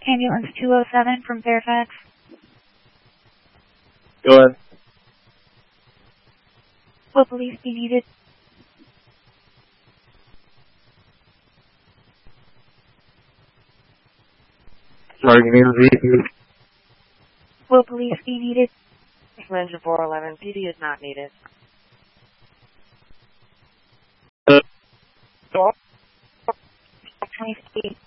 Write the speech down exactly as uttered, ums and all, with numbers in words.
Ambulance two oh seven from Fairfax. Go ahead. Will police be needed? Sorry, can you repeat? Will police be needed? Engine four eleven, P D is not needed. Uh, twenty feet.